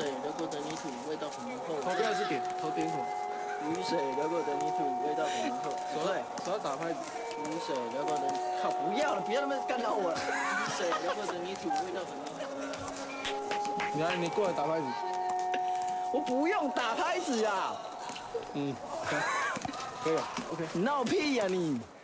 水流过的泥土，味道很浓厚。 头不要是点，头点什么？ 雨水流过的泥土，味道很浓厚。 手要打拍子。 雨水流过的，靠，不要了，不要那么干扰我了。雨水流过的泥土，味道很浓厚。 你过来打拍子。 我不用打拍子啊。 嗯，可以了 ，OK。 你闹屁呀你！